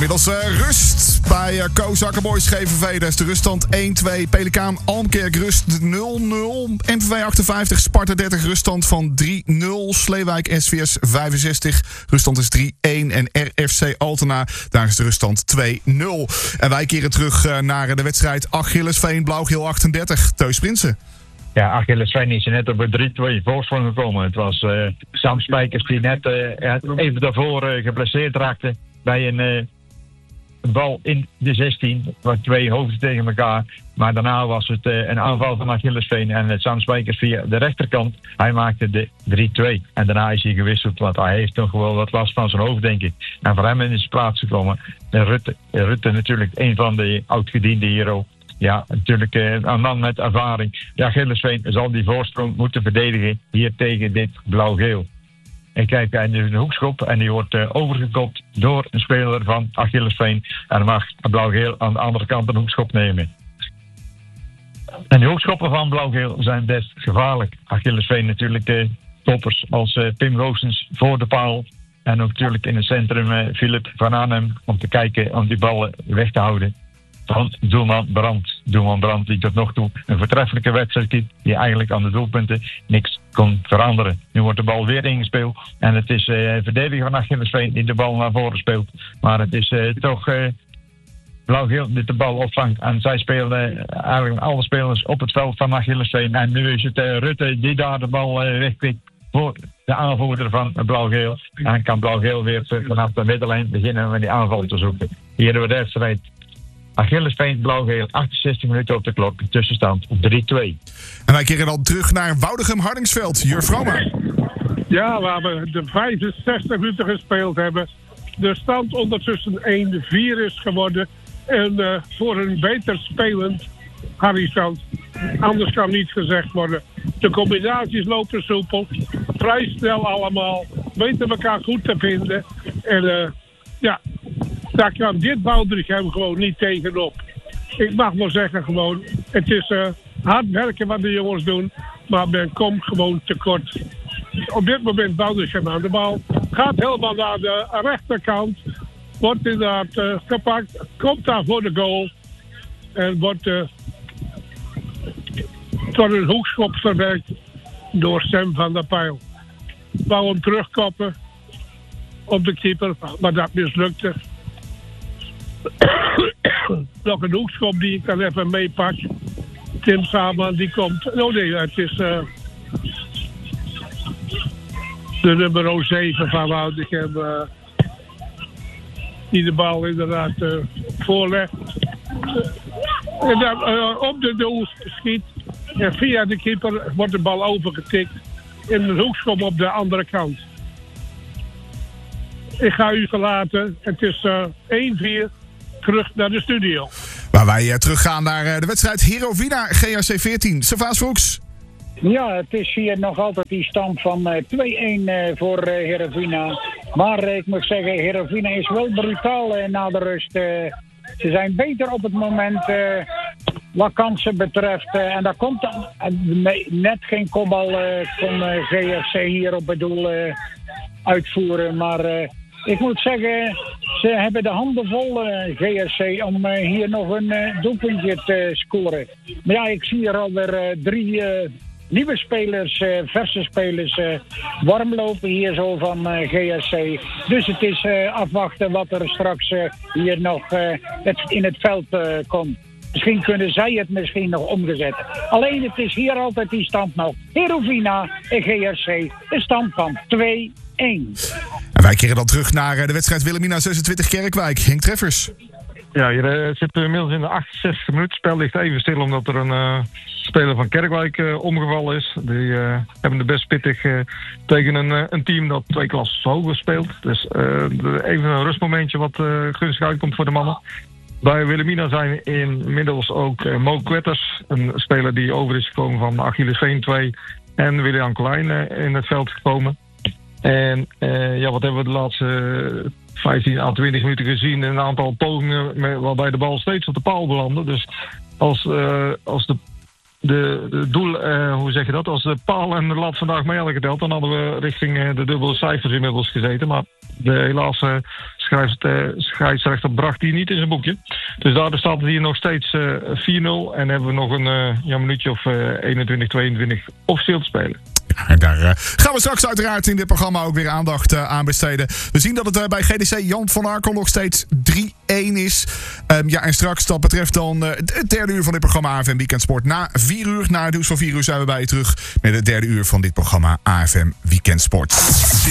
inmiddels rust bij Co Zakkenboys GVV. Daar is de ruststand 1-2. Pelikaan Almkerk rust 0-0. MVV 58, Sparta 30, ruststand van 3-0. Sleewijk SVS 65, ruststand is 3-1. En RFC Altena, daar is de ruststand 2-0. En wij keren terug naar de wedstrijd Achillesveen Blauw-Geel 38. Teus Prinsen. Ja, Achillesveen is net op een 3-2 voorsprong gekomen. Het was Sam Spijkers die net even daarvoor geblesseerd raakte bij een bal in de 16. Het waren twee hoofden tegen elkaar. Maar daarna was het een aanval van Achillesveen en Sam Spijkers via de rechterkant. Hij maakte de 3-2. En daarna is hij gewisseld, want hij heeft toch wel wat last van zijn hoofd, denk ik. En voor hem is plaats gekomen. Rutte natuurlijk een van de oudgediende hero. Ja, natuurlijk een man met ervaring. Ja, Achillesveen zal die voorsprong moeten verdedigen hier tegen dit blauw-geel. En kijk, hij is een hoekschop en die wordt overgekopt door een speler van Achillesveen. En dan mag blauw-geel aan de andere kant een hoekschop nemen. En de hoekschoppen van blauw-geel zijn best gevaarlijk. Achillesveen natuurlijk de toppers als Pim Goossens voor de paal. En ook natuurlijk in het centrum Philip van Arnhem om te kijken om die ballen weg te houden. Van doelman Brandt. Doelman Brandt die tot nog toe een voortreffelijke wedstrijd kiet. Die eigenlijk aan de doelpunten niks kon veranderen. Nu wordt de bal weer ingespeeld. En het is verdediger van Achillesveen die de bal naar voren speelt. Maar het is toch blauw-geel die de bal opvangt. En zij spelen eigenlijk alle spelers op het veld van Achillesveen. En nu is het Rutte die daar de bal wegpikt voor de aanvoerder van blauw-geel. En kan blauw-geel weer vanaf de middenlijn beginnen met die aanval te zoeken. Hier hebben we de wedstrijd. Achillesveen, blauw-geel, 68 minuten op de klok. Tussenstand 3-2. En wij keren dan terug naar Woudegem-Hardingsveld. Jur Vroma. Ja, waar we de 65 minuten gespeeld hebben. De stand ondertussen 1-4 is geworden. En voor een beter spelend Hardingsveld. Anders kan niet gezegd worden. De combinaties lopen soepel. Vrij snel allemaal. Weten elkaar goed te vinden. En ja... Daar kan dit Woudrichem gewoon niet tegenop. Ik mag wel zeggen gewoon, het is hard werken wat de jongens doen, maar men komt gewoon tekort. Op dit moment Woudrichem aan de bal. Gaat helemaal naar de rechterkant. Wordt inderdaad gepakt. Komt daar voor de goal. En wordt tot een hoekschop verwerkt door Sam van der Pijl. Wou hem terugkoppen op de keeper, maar dat mislukte. Nog een hoekschop die ik dan even meepak. Tim Saman die komt. Oh nee, het is de nummer 7 van Woudrichem die de bal inderdaad voorlegt. En dan op de doel schiet. En via de keeper wordt de bal overgetikt. In een hoekschop op de andere kant. Ik ga u verlaten. Het is 1-4. Terug naar de studio. Waar wij teruggaan naar de wedstrijd Herovina GHC 14. Servaas Vroeks. Ja, het is hier nog altijd die stand van 2-1 voor Herovina. Maar ik moet zeggen, Herovina is wel brutaal na de rust. Ze zijn beter op het moment wat kansen betreft. En daar komt net geen kopbal van GHC hier op het doel uitvoeren. Maar ik moet zeggen, ze hebben de handen vol, GSC, om hier nog een doelpuntje te scoren. Maar ja, ik zie hier alweer 3 nieuwe spelers, verse spelers, warm lopen hier zo van GSC. Dus het is afwachten wat er straks hier nog in het veld komt. Misschien kunnen zij het misschien nog omzetten. Alleen het is hier altijd die stand nog. Herovina en GSC, een stand van 2-1. En wij keren dan terug naar de wedstrijd Wilhelmina 26 Kerkwijk. Henk Treffers. Ja, hier zitten we inmiddels in de 68 minuten. Het spel ligt even stil omdat er een speler van Kerkwijk omgevallen is. Die hebben de best pittig tegen een team dat 2 klassen hoger speelt. Dus even een rustmomentje wat gunstig uitkomt voor de mannen. Bij Wilhelmina zijn inmiddels ook Mo Kwetters, een speler die over is gekomen van Achillesveen 2, en William Klein in het veld gekomen. En wat hebben we de laatste 15 à 20 minuten gezien? Een aantal pogingen waarbij de bal steeds op de paal belandde. Dus als de doel, als de paal en de lat vandaag mee hadden geteld, dan hadden we richting de dubbele cijfers inmiddels gezeten. Maar helaas scheidsrechter bracht die niet in zijn boekje. Dus daardoor staat het hier nog steeds 4-0. En hebben we nog een minuutje of 21, 22 officieel te spelen. Ja, en daar gaan we straks uiteraard in dit programma ook weer aandacht aan besteden. We zien dat het bij GDC Jan van Arkel nog steeds 3-1 is. En straks, dat betreft dan het derde uur van dit programma AFM Weekend Sport. Na 4 uur, na het nieuws van 4 uur zijn we bij je terug met het derde uur van dit programma AFM Weekend Sport.